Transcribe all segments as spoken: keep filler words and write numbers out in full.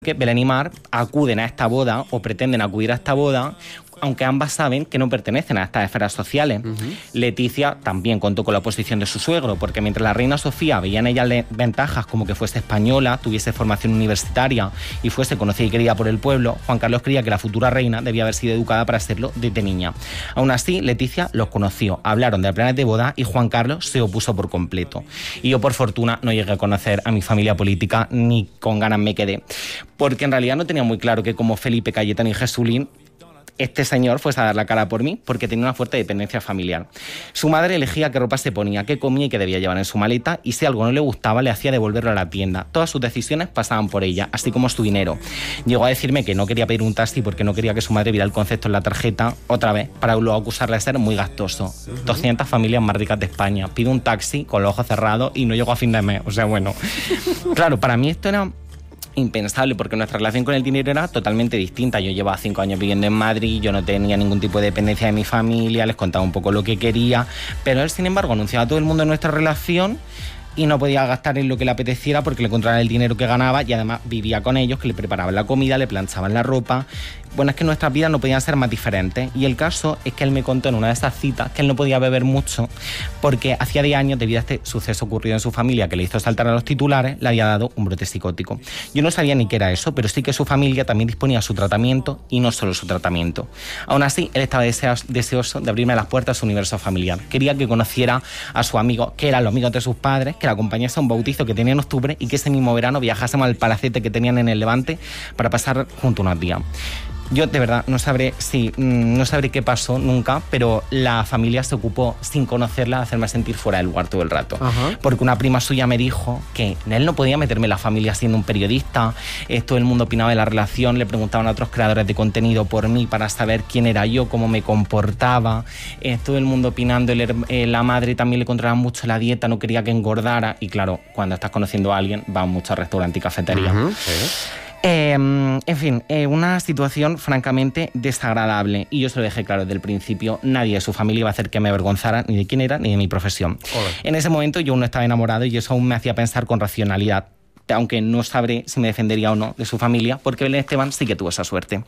que Belén y Mar acuden a esta boda o pretenden acudir a esta boda, aunque ambas saben que no pertenecen a estas esferas sociales. Uh-huh. Leticia también contó con la oposición de su suegro, porque mientras la reina Sofía veía en ella ventajas como que fuese española, tuviese formación universitaria y fuese conocida y querida por el pueblo, Juan Carlos creía que la futura reina debía haber sido educada para serlo desde niña. Aún así, Leticia los conoció, hablaron de planes de boda y Juan Carlos se opuso por completo. Y yo, por fortuna, no llegué a conocer a mi familia política, ni con ganas me quedé, porque en realidad no tenía muy claro que como Felipe, Cayetano y Jesulín, este señor fuese a dar la cara por mí, porque tenía una fuerte dependencia familiar. Su madre elegía qué ropa se ponía, qué comía y qué debía llevar en su maleta, y si algo no le gustaba, le hacía devolverlo a la tienda. Todas sus decisiones pasaban por ella, así como su dinero. Llegó a decirme que no quería pedir un taxi porque no quería que su madre viera el concepto en la tarjeta, otra vez, para luego acusarle de ser muy gastoso. doscientas familias más ricas de España. Pido un taxi con los ojos cerrados y no llego a fin de mes. O sea, bueno. Claro, para mí esto era impensable, porque nuestra relación con el dinero era totalmente distinta. Yo llevaba cinco años viviendo en Madrid, yo no tenía ningún tipo de dependencia de mi familia, les contaba un poco lo que quería, pero él, sin embargo, anunciaba a todo el mundo en nuestra relación y no podía gastar en lo que le apeteciera porque le encontraba el dinero que ganaba, y además vivía con ellos, que le preparaban la comida, le planchaban la ropa. Bueno, es que nuestras vidas no podían ser más diferentes, y el caso es que él me contó en una de esas citas que él no podía beber mucho porque hacía diez años, debido a este suceso ocurrido en su familia que le hizo saltar a los titulares, le había dado un brote psicótico. Yo no sabía ni qué era eso, pero sí que su familia también disponía de su tratamiento, y no solo su tratamiento. Aún así, él estaba deseoso de abrirme las puertas a su universo familiar. Quería que conociera a su amigo, que eran los amigos de sus padres, que la acompañase a un bautizo que tenía en octubre, y que ese mismo verano viajásemos al palacete que tenían en el Levante para pasar junto unos días. Yo de verdad no sabré si no sabré qué pasó nunca, pero la familia se ocupó, sin conocerla, de hacerme sentir fuera del lugar todo el rato. Uh-huh. Porque una prima suya me dijo que él no podía meterme en la familia siendo un periodista. Eh, todo el mundo opinaba de la relación, le preguntaban a otros creadores de contenido por mí para saber quién era yo, cómo me comportaba. Eh, todo el mundo opinando, el, eh, la madre también le controlaba mucho la dieta, no quería que engordara. Y claro, cuando estás conociendo a alguien, vas mucho a restaurante y cafetería. Uh-huh. Sí. Eh, en fin, eh, una situación francamente desagradable, y yo se lo dejé claro desde el principio: nadie de su familia iba a hacer que me avergonzara ni de quién era ni de mi profesión. Hola. En ese momento yo aún no estaba enamorado, y eso aún me hacía pensar con racionalidad, aunque no sabré si me defendería o no de su familia, porque Belén Esteban sí que tuvo esa suerte.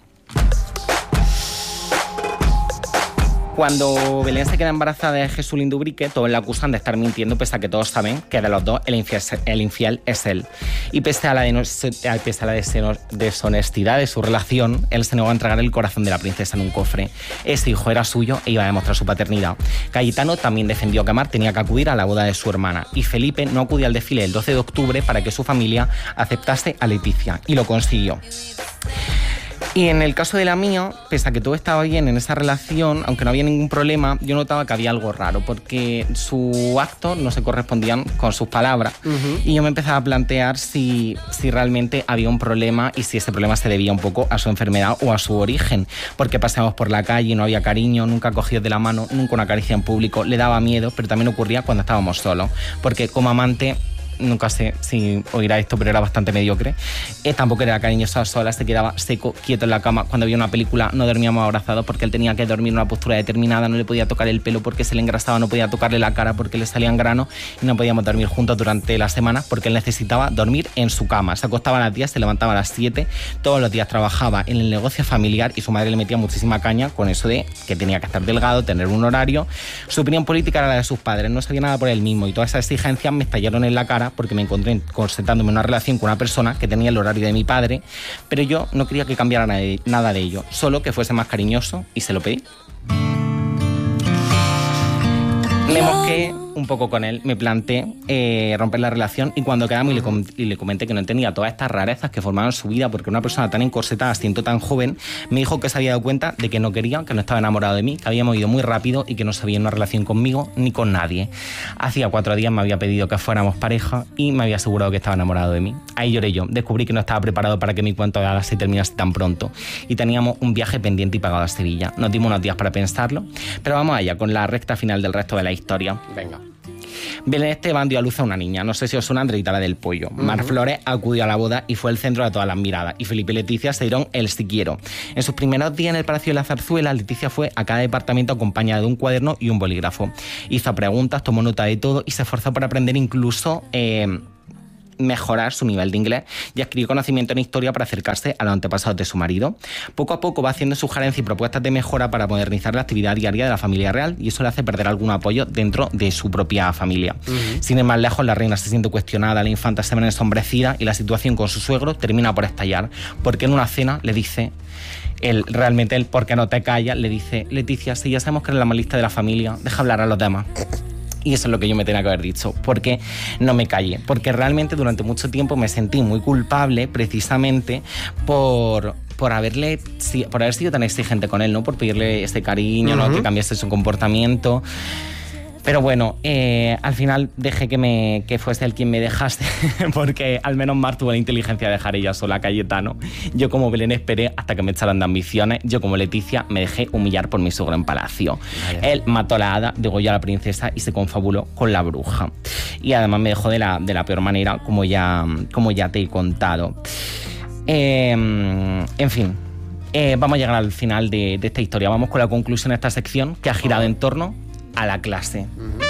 Cuando Belén se queda embarazada de Jesulín Dubrique, todos la acusan de estar mintiendo, pese a que todos saben que de los dos el infiel, el infiel es él. Y pese a la, de, pese a la deshonestidad de su relación, él se negó a entregar el corazón de la princesa en un cofre. Ese hijo era suyo e iba a demostrar su paternidad. Cayetano también defendió que Mar tenía que acudir a la boda de su hermana, y Felipe no acudió al desfile del doce de octubre para que su familia aceptase a Leticia, y lo consiguió. Y en el caso de la mía, pese a que todo estaba bien en esa relación, aunque no había ningún problema, yo notaba que había algo raro, porque sus actos no se correspondían con sus palabras. Uh-huh. Y yo me empezaba a plantear si, si realmente había un problema, y si ese problema se debía un poco a su enfermedad o a su origen. Porque pasábamos por la calle y no había cariño, nunca cogidos de la mano, nunca una caricia en público, le daba miedo, pero también ocurría cuando estábamos solos. Porque como amante, nunca sé si oirá esto, pero era bastante mediocre. Él tampoco era cariñoso sola, se quedaba seco, quieto en la cama. Cuando había una película no dormíamos abrazados porque él tenía que dormir en una postura determinada, no le podía tocar el pelo porque se le engrasaba, no podía tocarle la cara porque le salían granos, y no podíamos dormir juntos durante la semana porque él necesitaba dormir en su cama. Se acostaba a las diez, se levantaba a las siete, todos los días trabajaba en el negocio familiar, y su madre le metía muchísima caña con eso de que tenía que estar delgado, tener un horario. Su opinión política era la de sus padres, no sabía nada por él mismo, y todas esas exigencias me estallaron en la cara porque me encontré concertándome una relación con una persona que tenía el horario de mi padre, pero yo no quería que cambiara nada de ello, solo que fuese más cariñoso, y se lo pedí. Me mosqué un poco con él, me planteé eh, romper la relación, y cuando quedamos y le, com- y le comenté que no entendía todas estas rarezas que formaban su vida, porque una persona tan encorsetada, siendo tan joven, me dijo que se había dado cuenta de que no quería, que no estaba enamorado de mí, que habíamos ido muy rápido y que no sabía una relación conmigo ni con nadie. Hacía cuatro días me había pedido que fuéramos pareja y me había asegurado que estaba enamorado de mí. Ahí lloré yo, descubrí que no estaba preparado para que mi cuento de hadas se terminase tan pronto, y teníamos un viaje pendiente y pagado a Sevilla. Nos dimos unos días para pensarlo, pero vamos allá con la recta final del resto de la historia. Venga. Belén Esteban dio a luz a una niña, no sé si os suena Andreita, la del pollo. Uh-huh. Mar Flores acudió a la boda y fue el centro de todas las miradas, y Felipe y Leticia se dieron el si quiero. En sus primeros días en el Palacio de la Zarzuela, Leticia fue a cada departamento acompañada de un cuaderno y un bolígrafo. Hizo preguntas, tomó nota de todo y se esforzó por aprender, incluso... Eh, mejorar su nivel de inglés y adquirir conocimiento en historia para acercarse a los antepasados de su marido. Poco a poco va haciendo sugerencias y propuestas de mejora para modernizar la actividad diaria de la familia real, y eso le hace perder algún apoyo dentro de su propia familia. Uh-huh. Sin ir más lejos, la reina se siente cuestionada, la infanta se ve ensombrecida y la situación con su suegro termina por estallar, porque en una cena le dice... Él, realmente él, ¿por qué no te callas? Le dice: Leticia, si ya sabemos que eres la más lista de la familia, deja hablar a los demás. Y eso es lo que yo me tenía que haber dicho, porque no me callé, porque realmente durante mucho tiempo me sentí muy culpable precisamente por... por haberle por haber sido tan exigente con él, ¿no? Por pedirle ese cariño, uh-huh. ¿no? Que cambiase su comportamiento. Pero bueno, eh, al final dejé que me que fuese él quien me dejase, porque al menos Mar tuvo la inteligencia de dejar ella sola a Cayetano. Yo como Belén esperé hasta que me echaran de ambiciones. Yo como Leticia me dejé humillar por mi suegro en palacio. Vaya. Él mató a la hada, degolló a la princesa y se confabuló con la bruja. Y además me dejó de la, de la peor manera, como ya, como ya te he contado. Eh, en fin, eh, vamos a llegar al final de, de esta historia. Vamos con la conclusión de esta sección, que ha girado en torno a la clase. Uh-huh.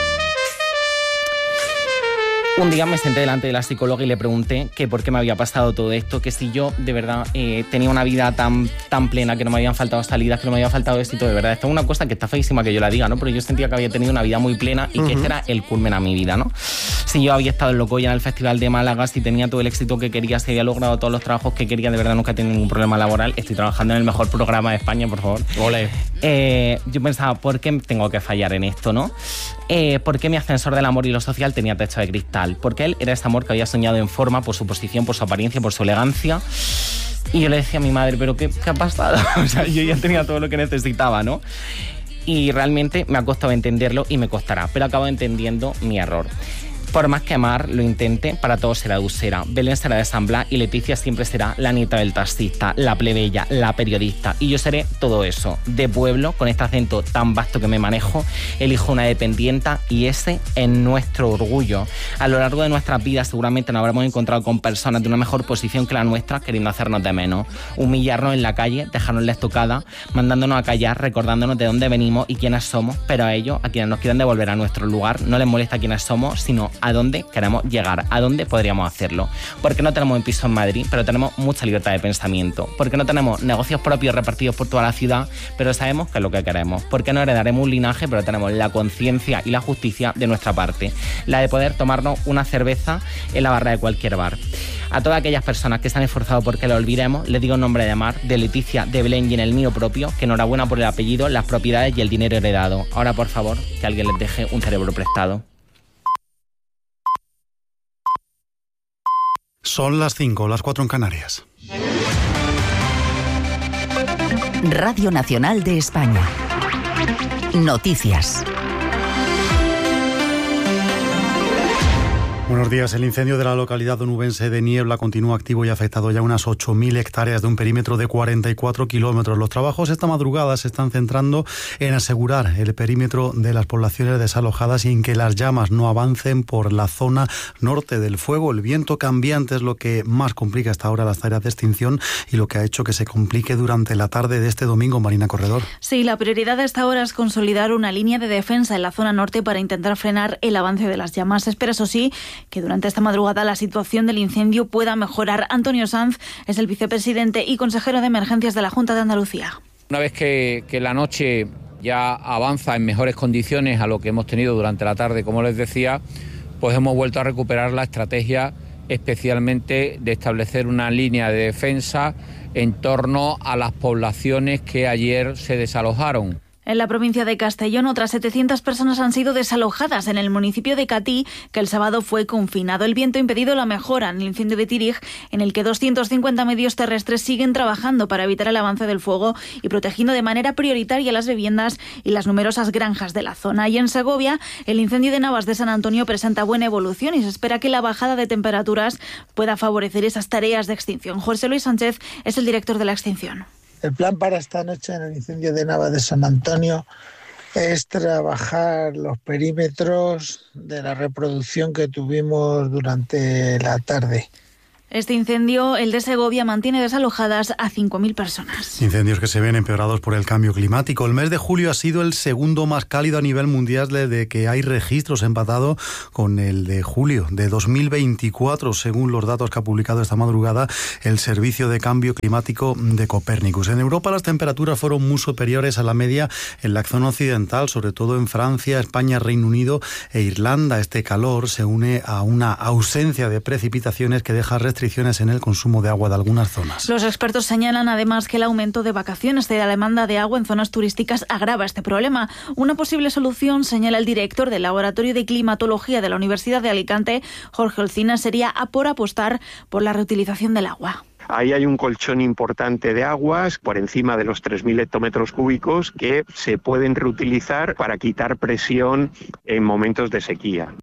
Un día me senté delante de la psicóloga y le pregunté que por qué me había pasado todo esto, que si yo de verdad eh, tenía una vida tan, tan plena, que no me habían faltado salidas, que no me había faltado éxito, de verdad. Esto es una cosa que está feísima que yo la diga, ¿no? Pero yo sentía que había tenido una vida muy plena y uh-huh. que este era el culmen a mi vida, ¿no? Si yo había estado en Locoya, en el Festival de Málaga, si tenía todo el éxito que quería, si había logrado todos los trabajos que quería, de verdad nunca he tenido ningún problema laboral, estoy trabajando en el mejor programa de España, por favor. Ole. Eh, yo pensaba, ¿por qué tengo que fallar en esto, no? Eh, ¿Por qué mi ascensor del amor y lo social tenía techo de cristal? Porque él era ese amor que había soñado en forma, por su posición, por su apariencia, por su elegancia. Y yo le decía a mi madre, ¿pero qué, qué ha pasado? O sea, yo ya tenía todo lo que necesitaba, ¿no? Y realmente me ha costado entenderlo y me costará, pero acabo entendiendo mi error. Por más que Mar lo intente, para todos será usera. Belén será de San Blas y Leticia siempre será la nieta del taxista, la plebeya, la periodista. Y yo seré todo eso, de pueblo, con este acento tan vasto que me manejo, elijo una dependienta y ese es nuestro orgullo. A lo largo de nuestras vidas seguramente nos habremos encontrado con personas de una mejor posición que la nuestra, queriendo hacernos de menos, humillarnos en la calle, dejarnos la estocada, mandándonos a callar, recordándonos de dónde venimos y quiénes somos, pero a ellos, a quienes nos quieren devolver a nuestro lugar, no les molesta quiénes somos, sino a dónde queremos llegar, a dónde podríamos hacerlo. Porque no tenemos un piso en Madrid, pero tenemos mucha libertad de pensamiento. Porque no tenemos negocios propios repartidos por toda la ciudad, pero sabemos qué es lo que queremos. Porque no heredaremos un linaje, pero tenemos la conciencia y la justicia de nuestra parte. La de poder tomarnos una cerveza en la barra de cualquier bar. A todas aquellas personas que se han esforzado porque lo olvidemos, les digo en nombre de Mar, de Leticia, de Belén y en el mío propio, que enhorabuena por el apellido, las propiedades y el dinero heredado. Ahora, por favor, que alguien les deje un cerebro prestado. Son las cinco, las cuatro en Canarias. Radio Nacional de España. Noticias. Buenos días. El incendio de la localidad onubense de Niebla continúa activo y ha afectado ya unas ocho mil hectáreas de un perímetro de cuarenta y cuatro kilómetros. Los trabajos esta madrugada se están centrando en asegurar el perímetro de las poblaciones desalojadas y en que las llamas no avancen por la zona norte del fuego. El viento cambiante es lo que más complica hasta ahora las tareas de extinción y lo que ha hecho que se complique durante la tarde de este domingo. Marina Corredor. Sí, la prioridad a esta hora es consolidar una línea de defensa en la zona norte para intentar frenar el avance de las llamas. Se espera, eso sí, que durante esta madrugada la situación del incendio pueda mejorar. Antonio Sanz es el vicepresidente y consejero de emergencias de la Junta de Andalucía. Una vez que, que la noche ya avanza en mejores condiciones a lo que hemos tenido durante la tarde, como les decía, pues hemos vuelto a recuperar la estrategia especialmente de establecer una línea de defensa en torno a las poblaciones que ayer se desalojaron. En la provincia de Castellón, otras setecientas personas han sido desalojadas en el municipio de Catí, que el sábado fue confinado. El viento ha impedido la mejora en el incendio de Tírig, en el que doscientos cincuenta medios terrestres siguen trabajando para evitar el avance del fuego y protegiendo de manera prioritaria las viviendas y las numerosas granjas de la zona. Y en Segovia, el incendio de Navas de San Antonio presenta buena evolución y se espera que la bajada de temperaturas pueda favorecer esas tareas de extinción. José Luis Sánchez es el director de la extinción. El plan para esta noche en el incendio de Navas de San Antonio es trabajar los perímetros de la reproducción que tuvimos durante la tarde. Este incendio, el de Segovia, mantiene desalojadas a cinco mil personas. Incendios que se ven empeorados por el cambio climático. El mes de julio ha sido el segundo más cálido a nivel mundial desde que hay registros, empatado con el de julio de dos mil veinticuatro, según los datos que ha publicado esta madrugada el Servicio de Cambio Climático de Copernicus. En Europa las temperaturas fueron muy superiores a la media en la zona occidental, sobre todo en Francia, España, Reino Unido e Irlanda. Este calor se une a una ausencia de precipitaciones que deja restricciones en el consumo de agua de algunas zonas. Los expertos señalan además que el aumento de vacaciones de la demanda de agua en zonas turísticas agrava este problema. Una posible solución, señala el director del Laboratorio de Climatología de la Universidad de Alicante, Jorge Olcina, sería a por apostar por la reutilización del agua. Ahí hay un colchón importante de aguas por encima de los tres mil hectómetros cúbicos que se pueden reutilizar para quitar presión en momentos de sequía.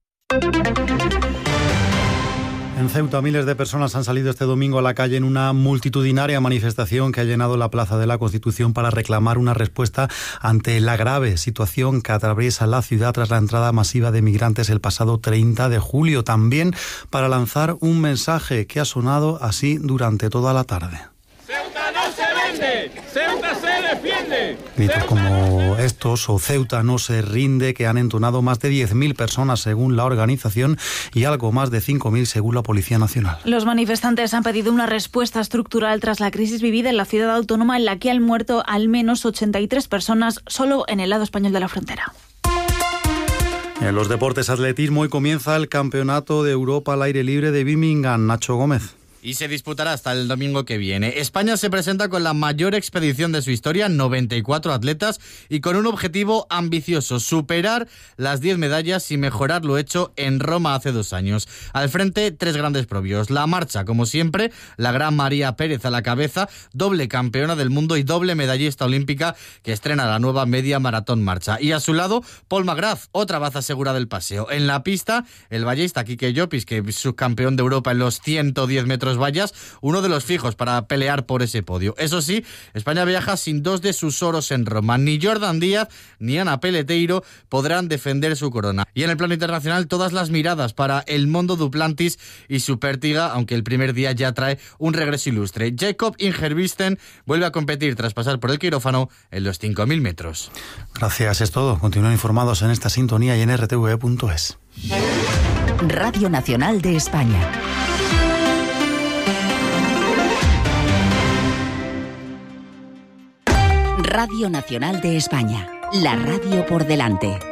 En Ceuta, miles de personas han salido este domingo a la calle en una multitudinaria manifestación que ha llenado la Plaza de la Constitución para reclamar una respuesta ante la grave situación que atraviesa la ciudad tras la entrada masiva de migrantes el pasado treinta de julio. También para lanzar un mensaje que ha sonado así durante toda la tarde. ¡Ceuta no se vende! ¡Ceuta se defiende! Gritos como estos o Ceuta no se rinde, que han entonado más de diez mil personas según la organización y algo más de cinco mil según la Policía Nacional. Los manifestantes han pedido una respuesta estructural tras la crisis vivida en la ciudad autónoma, en la que han muerto al menos ochenta y tres personas solo en el lado español de la frontera. En los deportes, atletismo, hoy comienza el Campeonato de Europa al aire libre de Birmingham. Nacho Gómez. Y se disputará hasta el domingo que viene. España se presenta con la mayor expedición de su historia, noventa y cuatro atletas, y con un objetivo ambicioso: superar las diez medallas y mejorar lo hecho en Roma hace dos años. Al frente, tres grandes probios. La marcha, como siempre, la gran María Pérez a la cabeza, doble campeona del mundo y doble medallista olímpica, que estrena la nueva media maratón marcha. Y a su lado, Paul McGrath, otra baza segura del paseo. En la pista, el vallista Quique Llopis, que es subcampeón de Europa en los ciento diez metros vallas, uno de los fijos para pelear por ese podio. Eso sí, España viaja sin dos de sus oros en Roma. Ni Jordan Díaz ni Ana Peleteiro podrán defender su corona. Y en el plano internacional, todas las miradas para el Mondo Duplantis y su Pértiga, aunque el primer día ya trae un regreso ilustre. Jacob Ingebrigtsen vuelve a competir tras pasar por el quirófano en los cinco mil metros. Gracias, es todo. Continúen informados en esta sintonía y en r t v punto es. Radio Nacional de España. Radio Nacional de España, la radio por delante.